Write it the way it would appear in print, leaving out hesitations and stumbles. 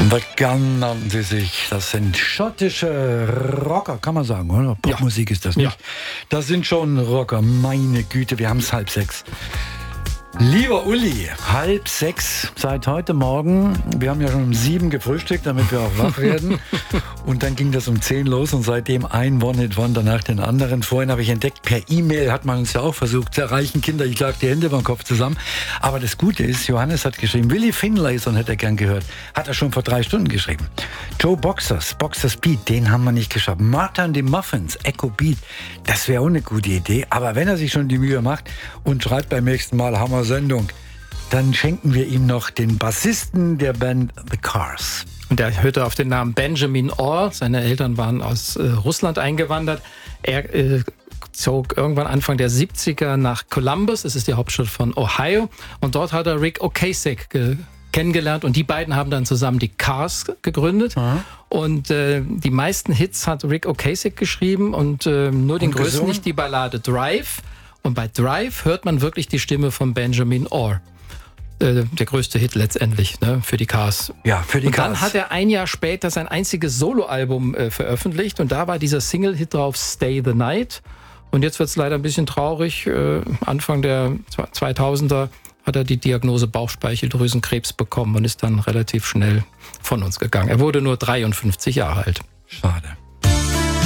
The Gun nannten sie sich. Das sind schottische Rocker, kann man sagen, oder? Popmusik ist das nicht. Ja. Das sind schon Rocker, meine Güte, wir haben es 5:30. Lieber Uli, 5:30 seit heute Morgen. Wir haben ja schon um 7 gefrühstückt, damit wir auch wach werden. Und dann ging das um 10 los und seitdem ein One-Hit-Wonder nach den anderen. Vorhin habe ich entdeckt, per E-Mail hat man uns ja auch versucht zu erreichen. Kinder, ich lag die Hände beim Kopf zusammen. Aber das Gute ist, Johannes hat geschrieben, Willy Finlayson hätte er gern gehört. Hat er schon vor 3 Stunden geschrieben. Joe Boxers Beat, den haben wir nicht geschafft. Martha and the Muffins, Echo Beat, das wäre auch eine gute Idee. Aber wenn er sich schon die Mühe macht und schreibt beim nächsten Mal, haben wir Sendung, dann schenken wir ihm noch den Bassisten der Band The Cars. Und er hörte auf den Namen Benjamin Orr. Seine Eltern waren aus Russland eingewandert. Er zog irgendwann Anfang der 70er nach Columbus, das ist die Hauptstadt von Ohio. Und dort hat er Rick Ocasek kennengelernt und die beiden haben dann zusammen die Cars gegründet. Aha. Und die meisten Hits hat Rick Ocasek geschrieben und nur den größten nicht, die Ballade Drive. Und bei Drive hört man wirklich die Stimme von Benjamin Orr. Der größte Hit letztendlich, ne, für die Cars. Ja, für die Cars. Und dann hat er ein Jahr später sein einziges Soloalbum veröffentlicht und da war dieser Single-Hit drauf, Stay the Night. Und jetzt wird es leider ein bisschen traurig. Anfang der 2000er hat er die Diagnose Bauchspeicheldrüsenkrebs bekommen und ist dann relativ schnell von uns gegangen. Er wurde nur 53 Jahre alt. Schade.